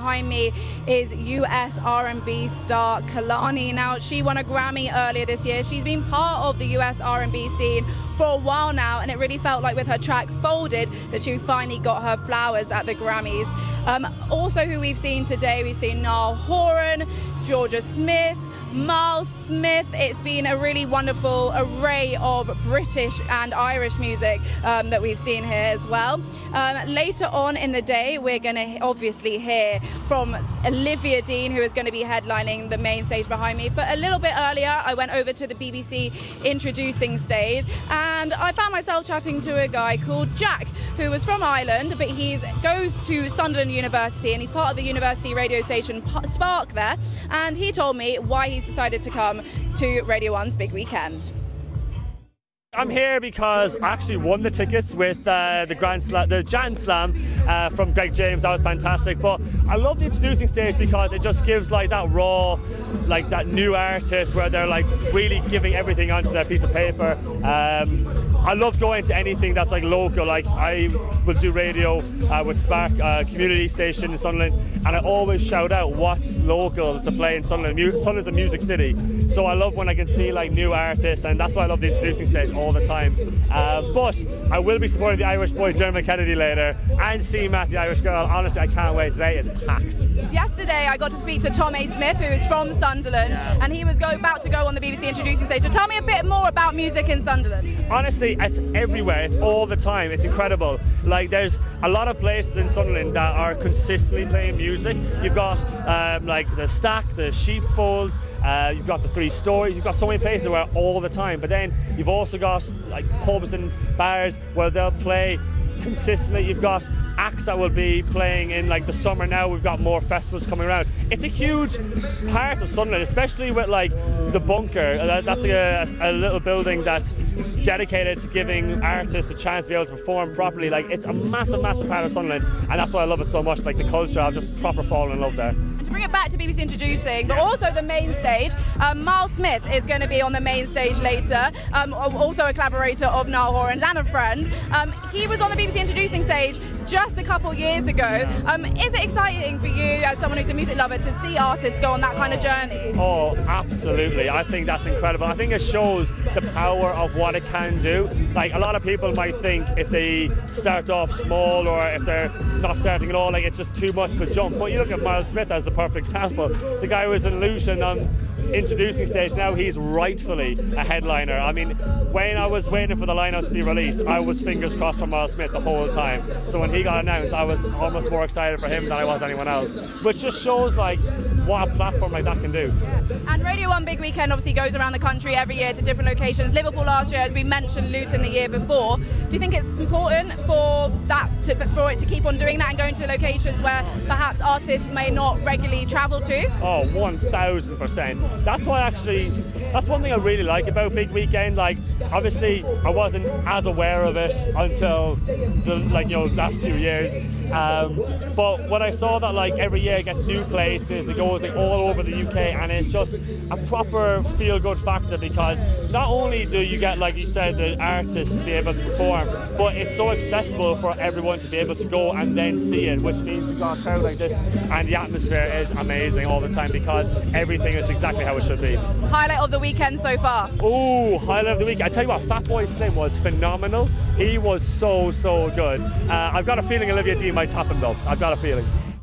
behind me is US R&B star Kehlani. Now, she won a Grammy earlier this year. She's been part of the US R&B scene for a while now, and it really felt like with her track Folded that she finally got her flowers at the Grammys. Also who we've seen today, we've seen Niall Horan, Jorja Smith, Miles Smith. It's been a really wonderful array of British and Irish music that we've seen here as well. Later on in the day, we're going to obviously hear from Olivia Dean, who is going to be headlining the main stage behind me. But a little bit earlier, I went over to the BBC introducing stage, and I found myself chatting to a guy called Jack, who was from Ireland, but he goes to Sunderland University, and he's part of the university radio station Spark there. And he told me why he's decided to come to Radio 1's Big Weekend. I'm here because I actually won the tickets with the Jan Slam from Greg James. That was fantastic. But I love the introducing stage because it just gives like that raw, like that new artist where they're like really giving everything onto their piece of paper. I love going to anything that's like local. Like I will do radio with Spark, community station in Sunderland, and I always shout out what's local to play in Sunderland. Sunderland's a music city, so I love when I can see like new artists, and that's why I love the introducing stage all the time. But I will be supporting the Irish boy Dermot Kennedy later, and see Matt the Irish girl. Honestly, I can't wait. Today is packed. Yesterday I got to speak to Tom A. Smith, who is from Sunderland, and he was about to go on the BBC introducing stage. So tell me a bit more about music in Sunderland. Honestly, it's everywhere. It's all the time. It's incredible. Like there's a lot of places in Sunderland that are consistently playing music. You've got like the Stack, the Sheepfolds, you've got the Three Stories. You've got so many places where all the time. But then you've also got like pubs and bars where they'll play consistently. You've got acts that will be playing in like the summer now. We've got more festivals coming around. It's a huge part of Sunderland, especially with like the Bunker. That's a little building that's dedicated to giving artists a chance to be able to perform properly. Like it's a massive part of Sunderland, and that's why I love it so much. Like the culture, I've just proper fallen in love there. And to bring it back to BBC introducing, but also the main stage, Miles Smith is going to be on the main stage later. Also a collaborator of Niall Horan's and a friend. He was on the BBC introducing stage just a couple years ago. Is it exciting for you as someone who's a music lover to see artists go on that kind of journey? Oh, absolutely. I think that's incredible. I think it shows the power of what it can do. Like a lot of people might think if they start off small or if they're not starting at all, like it's just too much of a jump. But you look at Miles Smith as the perfect example. The guy was in Lucian on introducing stage. Now he's rightfully a headliner. I mean, when I was waiting for the lineups to be released, I was fingers crossed for Miles Smith the whole time. So when he got announced, I was almost more excited for him than I was anyone else, which just shows like what a platform like that can do. And Radio 1 Big Weekend obviously goes around the country every year to different locations. Liverpool last year, as we mentioned, Luton the year before. Do you think it's important for it to keep on doing that and going to locations where perhaps artists may not regularly travel to? Oh, 1000%. That's one thing I really like about Big Weekend. Like obviously I wasn't as aware of it until the last 2 years. But when I saw that like every year it gets new places, it goes like all over the UK, and it's just a proper feel-good factor because not only do you get, like you said, the artists to be able to perform, but it's so accessible for everyone to be able to go and then see it, which means you've got a crowd like this, and the atmosphere is amazing all the time because everything is exactly how it should be. Highlight of the weekend so far? Oh, highlight of the weekend. I tell you what, Fatboy Slim was phenomenal. He was so good. I've got a feeling Olivia Dean might top him though. I've got a feeling.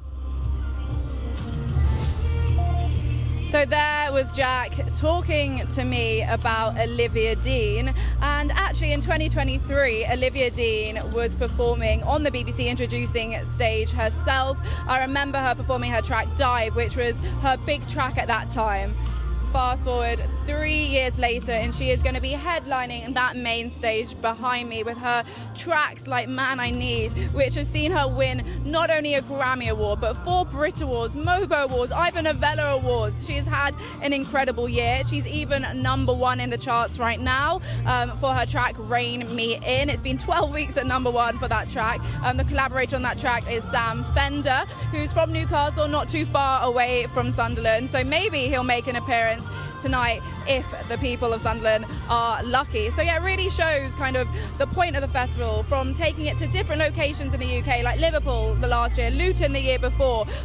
So there was Jack talking to me about Olivia Dean, and actually in 2023 Olivia Dean was performing on the BBC introducing stage herself. I remember her performing her track Dive, which was her big track at that time. Fast forward 3 years later and she is going to be headlining that main stage behind me with her tracks like Man I Need, which has seen her win not only a Grammy Award but 4 Brit Awards, Mobo Awards, Ivor Novello Awards. She has had an incredible year. She's even #1 in the charts right now for her track Rein Me In. It's been 12 weeks at #1 for that track. The collaborator on that track is Sam Fender, who's from Newcastle, not too far away from Sunderland, so maybe he'll make an appearance tonight if the people of Sunderland are lucky. So yeah, it really shows kind of the point of the festival, from taking it to different locations in the UK like Liverpool the last year, Luton the year before,